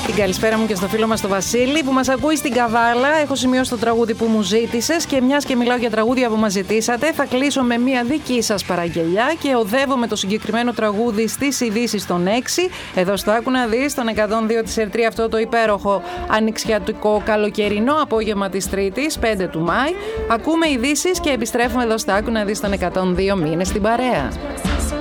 Την καλησπέρα μου και στο φίλο μας τον Βασίλη που μας ακούει στην Καβάλα. Έχω σημειώσει το τραγούδι που μου ζήτησες και μιας και μιλάω για τραγούδια που μας ζητήσατε, θα κλείσω με μια δική σας παραγγελιά και οδεύω με το συγκεκριμένο τραγούδι στις ειδήσεις των 6. Εδώ στο Άκου να δεις, τον 102 της ΕΡΤ3, αυτό το υπέροχο ανοιξιατικό καλοκαιρινό απόγευμα της Τρίτης, 5 του Μάη. Ακούμε ειδήσεις και επιστρέφουμε εδώ στο Άκου να δεις τον 102. Μείνε στην παρέα.